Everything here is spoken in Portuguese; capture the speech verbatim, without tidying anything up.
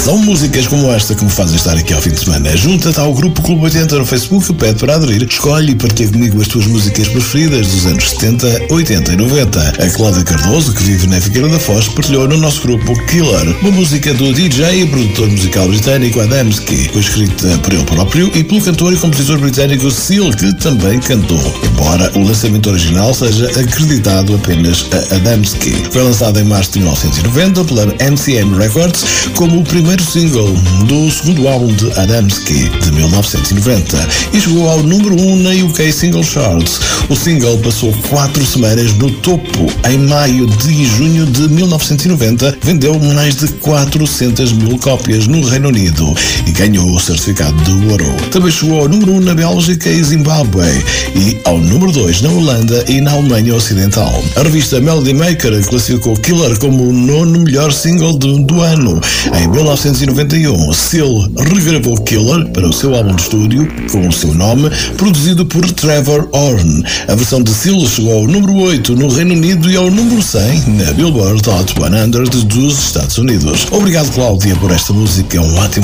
São músicas como esta que me fazem estar aqui ao fim de semana. Junta-te ao grupo Clube oitenta no Facebook, pede para aderir, escolhe e partilha comigo as tuas músicas preferidas dos anos setenta, oitenta e noventa. A Cláudia Cardoso, que vive na Figueira da Foz, partilhou no nosso grupo Killer, uma música do D J e produtor musical britânico Adamski, foi escrita por ele próprio e pelo cantor e compositor britânico Seal, que também cantou, embora o lançamento original seja acreditado apenas a Adamski. Foi lançado em março de mil novecentos e noventa pela M C M Records como o primeiro single do segundo álbum de Adamski, de mil novecentos e noventa, e chegou ao número um na U K Single Charts. O single passou quatro semanas no topo. Em maio e junho de mil novecentos e noventa, vendeu mais de quatrocentas mil cópias no Reino Unido e ganhou o certificado de ouro. Também chegou ao número um na Bélgica e Zimbábue e ao número dois na Holanda e na Alemanha Ocidental. A revista Melody Maker classificou Killer como o nono melhor single do, do ano. Em mil novecentos e noventa e um, Seal regravou Killer para o seu álbum de estúdio com o seu nome, produzido por Trevor Horn. A versão de Seal chegou ao número oito no Reino Unido e ao número cem na Billboard Hot cem dos Estados Unidos. Obrigado, Cláudia, por esta música. É um ótimo